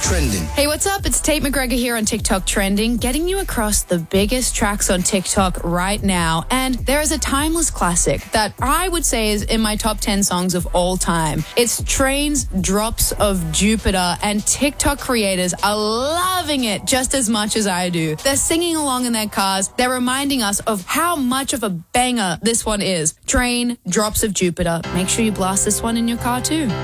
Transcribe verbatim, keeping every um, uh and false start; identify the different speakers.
Speaker 1: Trending.
Speaker 2: Hey, what's up? It's Tate McGregor here on TikTok Trending, getting you across the biggest tracks on TikTok right now. And there is a timeless classic that I would say is in my top ten songs of all time. It's Train's Drops of Jupiter, and TikTok creators are loving it just as much as I do. They're singing along in their cars. They're reminding us of how much of a banger this one is. Train, Drops of Jupiter. Make sure you blast this one in your car too.